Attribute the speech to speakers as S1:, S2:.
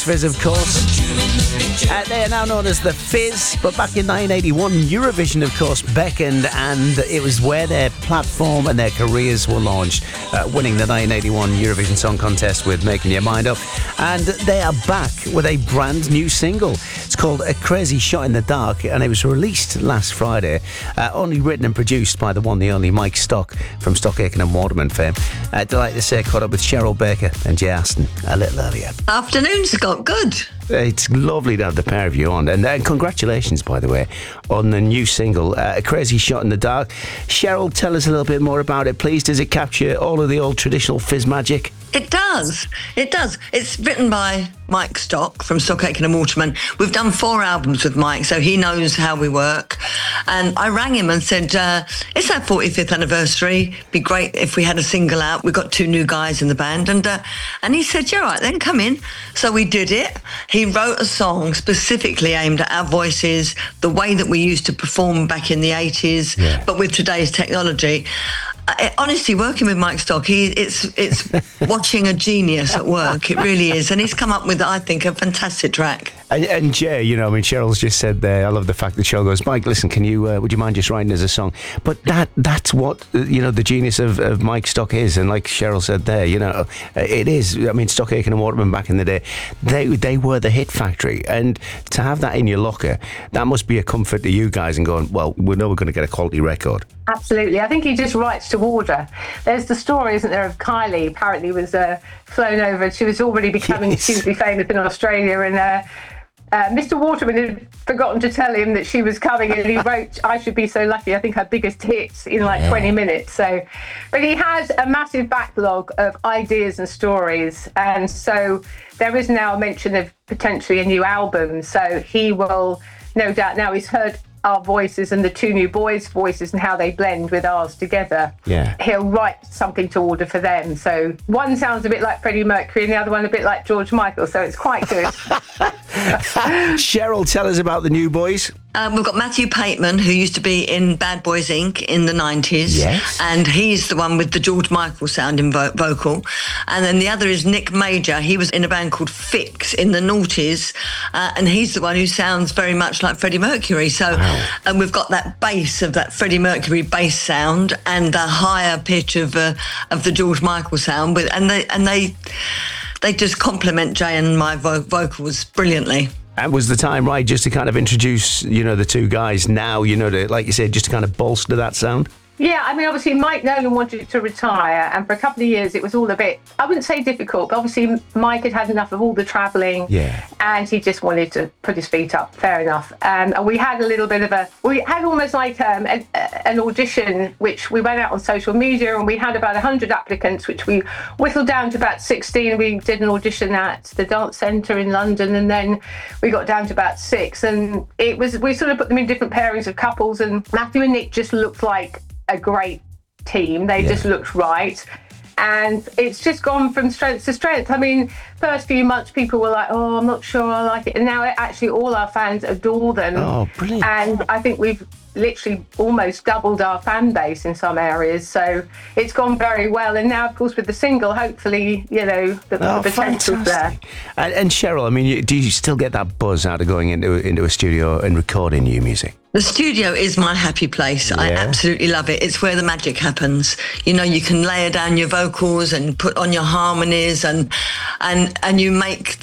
S1: Fizz, of course. They are now known as the Fizz, but back in 1981, Eurovision, of course, beckoned, and it was where their platform and their careers were launched, winning the 1981 Eurovision Song Contest with Making Your Mind Up. And they are back with a brand new single. It's called A Crazy Shot in the Dark, and it was released last Friday, only written and produced by the one, the only Mike Stock from Stock Aitken and Waterman fame. Delighted to say, caught up with Cheryl Baker and Jay Aston a little earlier.
S2: Afternoon, Scott. Good.
S1: It's lovely to have the pair of you on, and congratulations, by the way, on the new single, A Crazy Shot in the Dark. Cheryl, tell us a little bit more about it, please. Does it capture all of the old traditional Fizz magic?
S2: It does. It does. It's written by Mike Stock from Stock Aitken and Waterman. We've done 4 albums with Mike, so he knows how we work. And I rang him and said, it's our 45th anniversary. It'd be great if we had a single out. We've got 2 new guys in the band. And he said, yeah, all right, then come in. So we did it. He wrote a song specifically aimed at our voices, the way that we used to perform back in the 80s, but with today's technology. Honestly, working with Mike Stock, it's watching a genius at work. It really is. And he's come up with, I think, a fantastic track.
S1: And Jay, you know, I mean, Cheryl's just said there, I love the fact that Cheryl goes, Mike, listen, can you, would you mind just writing us a song? But that's what, you know, the genius of Mike Stock is. And like Cheryl said there, you know, it is. I mean, Stock Aitken and Waterman back in the day, they were the hit factory. And to have that in your locker, that must be a comfort to you guys and going, well, we know we're going to get a quality record.
S3: Absolutely. I think he just writes to order. There's the story, isn't there, of Kylie apparently was flown over. She was already becoming hugely famous in Australia, and Mr. Waterman had forgotten to tell him that she was coming, and he wrote I Should Be So Lucky, I think her biggest hits in like 20 minutes. So, but he has a massive backlog of ideas and stories, and so there is now a mention of potentially a new album. So he will, no doubt, now he's heard our voices and the 2 new boys' voices and how they blend with ours together. He'll write something to order for them. So one sounds a bit like Freddie Mercury and the other one a bit like George Michael. So it's quite good.
S1: Cheryl, tell us about the new boys.
S2: We've got Matthew Pateman, who used to be in Bad Boys Inc. in the 90s.
S1: Yes.
S2: And he's the one with the George Michael sounding vocal. And then the other is Nick Major. He was in a band called Fix in the noughties. And he's the one who sounds very much like Freddie Mercury. So, and we've got that bass of that Freddie Mercury bass sound and the higher pitch of the George Michael sound. And they just complement Jay and my vocals brilliantly.
S1: And was the time right just to kind of introduce, you know, the 2 guys now, you know, to, like you said, just to kind of bolster that sound?
S3: Yeah, I mean, obviously Mike Nolan wanted to retire, and for a couple of years it was all a bit, I wouldn't say difficult, but obviously Mike had had enough of all the travelling, and he just wanted to put his feet up, fair enough. And we had a little bit of we had almost like an audition, which we went out on social media, and we had about 100 applicants, which we whittled down to about 16. We did an audition at the Dance Centre in London, and then we got down to about 6, and we sort of put them in different pairings of couples, and Matthew and Nick just looked like a great team. They just looked right, and it's just gone from strength to strength. I mean, first few months people were like, oh, I'm not sure I like it, and now actually all our fans adore them.
S1: Oh, brilliant.
S3: And I think we've literally almost doubled our fan base in some areas, so it's gone very well. And now, of course, with the single, hopefully, you know, the potential's there.
S1: And Cheryl, I mean, do you still get that buzz out of going into a studio and recording new music?
S2: The studio is my happy place. I absolutely love it. It's where the magic happens. You know, you can layer down your vocals and put on your harmonies, and you make